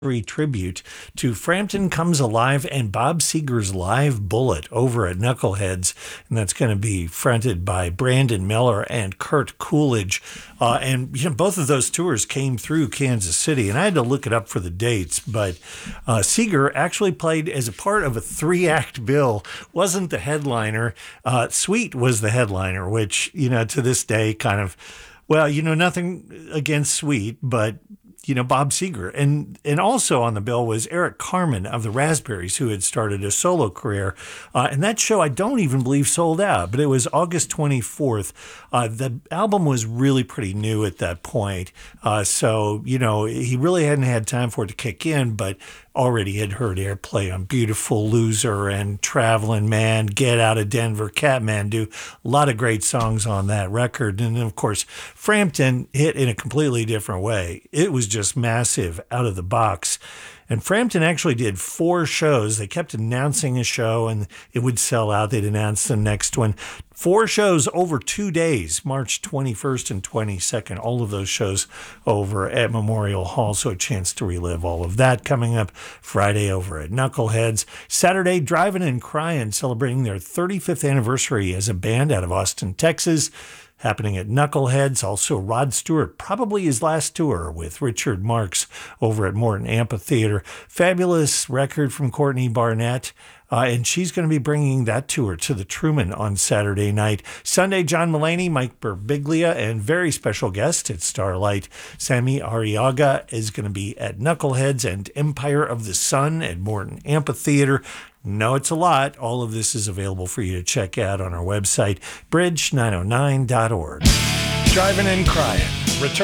tribute to Frampton Comes Alive and Bob Seger's Live Bullet over at Knuckleheads. And that's going to be fronted by Brandon Miller and Kurt Coolidge. And both of those tours came through Kansas City, and I had to look it up for the dates. But Seger actually played as a part of a 3-act bill, wasn't the headliner. Sweet was the headliner, which, to this day kind of, nothing against Sweet, but Bob Seger. And also on the bill was Eric Carmen of the Raspberries, who had started a solo career. And that show, I don't even believe, sold out, but it was August 24th. The album was really pretty new at that point. So, he really hadn't had time for it to kick in, but already had heard airplay on Beautiful Loser and Traveling Man, Get Out of Denver, Kathmandu. A lot of great songs on that record. And then, of course, Frampton hit in a completely different way. It was just massive out of the box. And Frampton actually did 4 shows. They kept announcing a show and it would sell out. They'd announce the next one. 4 shows over 2 days, March 21st and 22nd. All of those shows over at Memorial Hall. So a chance to relive all of that coming up Friday over at Knuckleheads. Saturday, Driving and Crying, celebrating their 35th anniversary as a band out of Austin, Texas. Happening at Knuckleheads. Also, Rod Stewart, probably his last tour with Richard Marx over at Morton Amphitheater. Fabulous record from Courtney Barnett. And she's going to be bringing that tour to the Truman on Saturday night. Sunday, John Mulaney, Mike Birbiglia, and very special guest at Starlight, Sammy Arriaga, is going to be at Knuckleheads and Empire of the Sun at Morton Amphitheater. No, it's a lot. All of this is available for you to check out on our website, bridge909.org. Driving and Crying. Return